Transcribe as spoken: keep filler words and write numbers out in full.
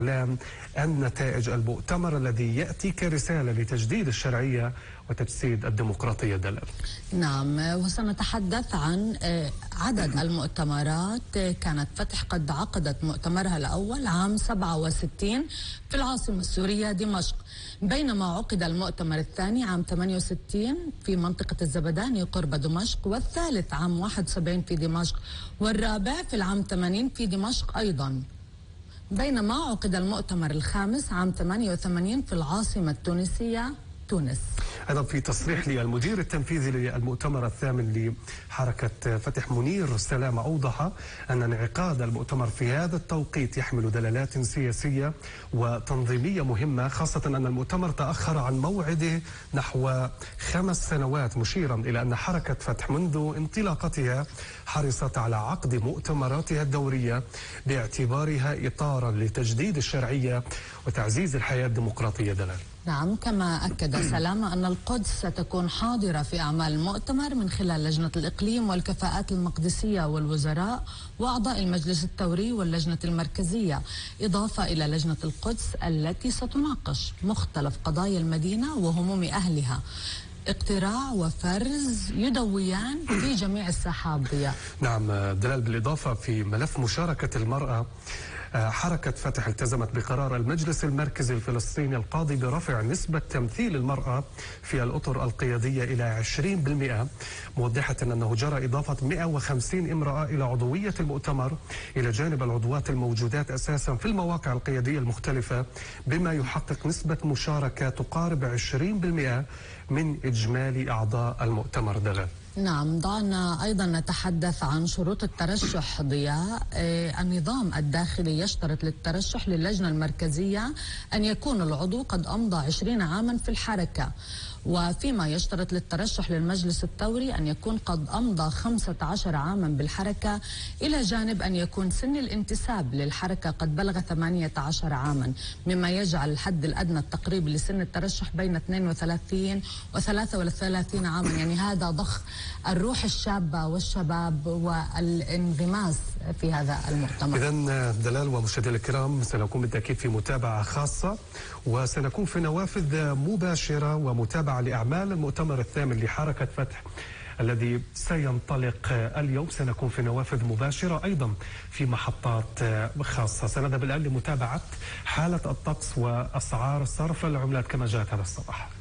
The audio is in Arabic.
النتائج المؤتمر الذي يأتي كرسالة لتجديد الشرعية وتجسيد الديمقراطية دلال. نعم، وسنتحدث عن عدد المؤتمرات. كانت فتح قد عقدت مؤتمرها الأول عام سبعة وستين في العاصمة السورية دمشق، بينما عقد المؤتمر الثاني عام ثمانية وستين في منطقة الزبداني قرب دمشق، والثالث عام واحد وسبعين في دمشق، والرابع في العام ثمانين في دمشق أيضا. بينما عقد المؤتمر الخامس عام ثمانية وثمانين في العاصمة التونسية تونس. أيضا في تصريح للمدير التنفيذي للمؤتمر الثامن لحركة فتح منير سلامة أوضح أن انعقاد المؤتمر في هذا التوقيت يحمل دلالات سياسية وتنظيمية مهمة، خاصة أن المؤتمر تأخر عن موعده نحو خمس سنوات، مشيرا إلى أن حركة فتح منذ انطلاقتها حرصت على عقد مؤتمراتها الدورية باعتبارها إطارا لتجديد الشرعية وتعزيز الحياة الديمقراطية دلال. نعم، كما أكد سلامة أن القدس ستكون حاضرة في أعمال المؤتمر من خلال لجنة الإقليم والكفاءات المقدسية والوزراء وأعضاء المجلس الثوري واللجنة المركزية، إضافة إلى لجنة القدس التي ستناقش مختلف قضايا المدينة وهموم أهلها. اقتراع وفرز يدويان في جميع الساحات ضياء. نعم دلال، بالإضافة في ملف مشاركة المرأة، حركة فتح التزمت بقرار المجلس المركزي الفلسطيني القاضي برفع نسبة تمثيل المرأة في الأطر القيادية إلى عشرين بالمئة، موضحة أنه جرى إضافة مئة وخمسين امرأة إلى عضوية المؤتمر إلى جانب العضوات الموجودات أساسا في المواقع القيادية المختلفة، بما يحقق نسبة مشاركة تقارب عشرين بالمئة من إجمالي أعضاء المؤتمر دلال. نعم، ضعنا أيضا نتحدث عن شروط الترشح ضياء. آه النظام الداخلي يشترط للترشح للجنة المركزية أن يكون العضو قد أمضى عشرين عاما في الحركة، وفيما يشترط للترشح للمجلس الثوري أن يكون قد أمضى خمسة عشر عاما بالحركة، إلى جانب أن يكون سن الانتساب للحركة قد بلغ ثمانية عشر عاما، مما يجعل الحد الأدنى التقريبي لسن الترشح بين اثنين وثلاثين وثلاثة وثلاثين عاما. يعني هذا ضخ الروح الشابة والشباب والانغماس في هذا المؤتمر. إذن دلال ومشاهدينا الكرام، سنكون بالتأكيد في متابعة خاصة، وسنكون في نوافذ مباشرة ومتابعة لأعمال المؤتمر الثامن لحركة فتح الذي سينطلق اليوم. سنكون في نوافذ مباشرة أيضا في محطات خاصة. سنذهب الآن لمتابعة حالة الطقس وأسعار صرف العملات كما جاءت هذا الصباح.